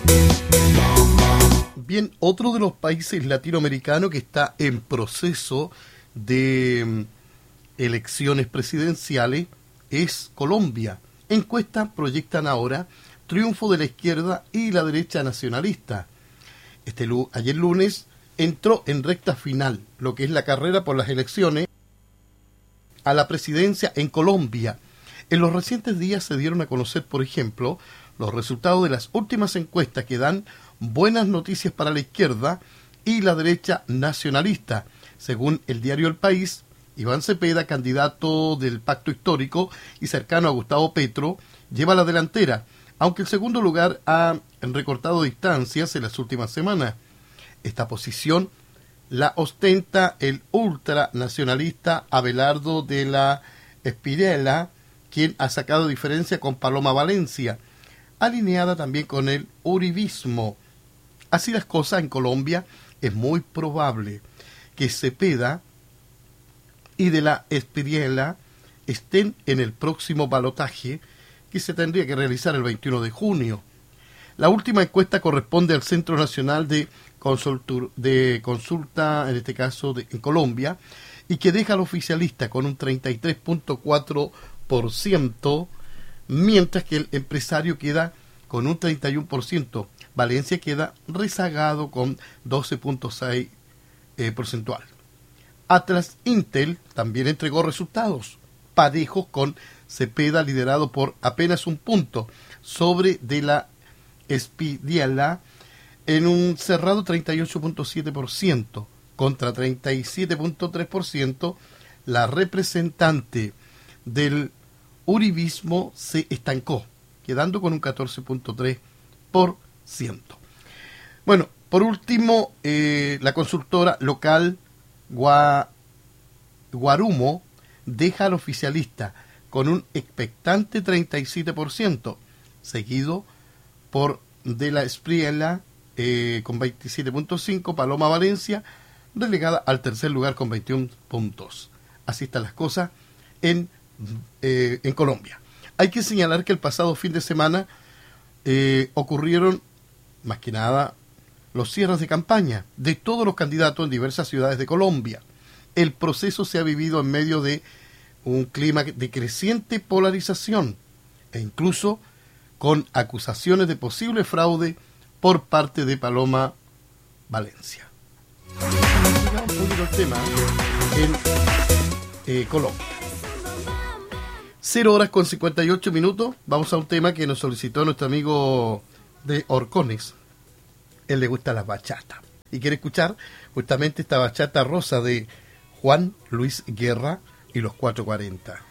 Bien, otro de los países latinoamericanos que está en proceso de elecciones presidenciales es Colombia. Encuestas proyectan ahora triunfo de la izquierda y la derecha nacionalista. Ayer lunes entró en recta final lo que es la carrera por las elecciones a la presidencia en Colombia. En los recientes días se dieron a conocer, por ejemplo, los resultados de las últimas encuestas que dan buenas noticias para la izquierda y la derecha nacionalista. Según el diario El País, Iván Cepeda, candidato del Pacto Histórico y cercano a Gustavo Petro, lleva la delantera, aunque el segundo lugar ha recortado distancias en las últimas semanas. Esta posición la ostenta el ultranacionalista Abelardo de la Espriella, quien ha sacado diferencia con Paloma Valencia, alineada también con el uribismo. Así las cosas, en Colombia es muy probable que Cepeda y de la Espriella estén en el próximo balotaje que se tendría que realizar el 21 de junio. La última encuesta corresponde al Centro Nacional de Consulta, en este caso en Colombia, y que deja al oficialista con un 33.4%, mientras que el empresario queda con un 31%. Valencia queda rezagado con 12.6 porcentual. Atlas Intel también entregó resultados parejos, con Cepeda liderado por apenas un punto sobre de la Espriella en un cerrado 38.7% contra 37.3%. La representante del uribismo se estancó, quedando con un 14.3%. Bueno, por último, la consultora local Guarumo deja al oficialista con un expectante 37%, seguido por de la Espriella con 27.5%, Paloma Valencia relegada al tercer lugar con 21 puntos. Así están las cosas en Colombia. Hay que señalar que el pasado fin de semana ocurrieron, más que nada, los cierres de campaña de todos los candidatos en diversas ciudades de Colombia. El proceso se ha vivido en medio de un clima de creciente polarización e incluso con acusaciones de posible fraude por parte de Paloma Valencia. Llegamos un poquito al tema en Colombia. 0:58. Vamos a un tema que nos solicitó nuestro amigo de Orcones. Él le gusta la bachata y quiere escuchar justamente esta bachata rosa de Juan Luis Guerra y los 440.